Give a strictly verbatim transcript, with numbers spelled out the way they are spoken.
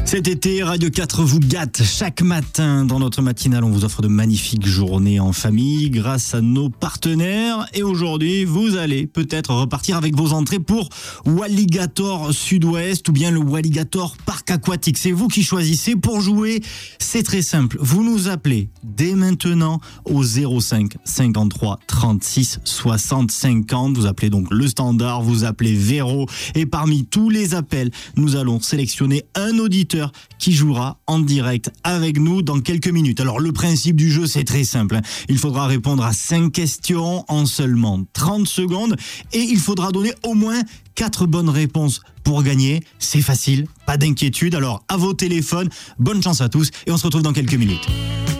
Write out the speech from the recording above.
Cet été, Radio quatre vous gâte. Chaque matin, dans notre matinale, on vous offre de magnifiques journées en famille grâce à nos partenaires. Et aujourd'hui, vous allez peut-être repartir avec vos entrées pour Walligator Sud-Ouest ou bien le Walligator Parc Aquatique. C'est vous qui choisissez. Pour jouer, c'est très simple. Vous nous appelez dès maintenant au zéro cinq cinquante-trois trente-six soixante cinquante. Vous appelez donc le standard, vous appelez Véro. Et parmi tous les appels, nous allons sélectionner un auditeur qui jouera en direct avec nous dans quelques minutes. Alors le principe du jeu, c'est très simple. Il faudra répondre à cinq questions en seulement trente secondes et il faudra donner au moins quatre bonnes réponses pour gagner. C'est facile, pas d'inquiétude. Alors à vos téléphones, bonne chance à tous et on se retrouve dans quelques minutes.